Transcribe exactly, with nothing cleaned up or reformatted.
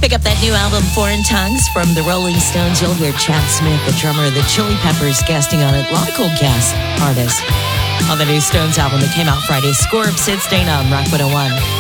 Pick up that new album, Foreign Tongues, from the Rolling Stones. You'll hear Chad Smith, the drummer of the Chili Peppers, guesting on it. A lot of cool guest artists on the new Stones album that came out Friday. Score of Sid Stain on Rock one oh one.